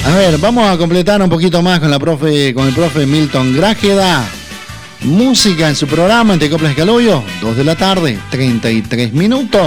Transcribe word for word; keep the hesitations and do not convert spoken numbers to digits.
A ver, vamos a completar un poquito más con la profe, con el profe Milton Grájeda. Música en su programa Entre Coplas y Calollo, dos de la tarde, treinta y tres minutos.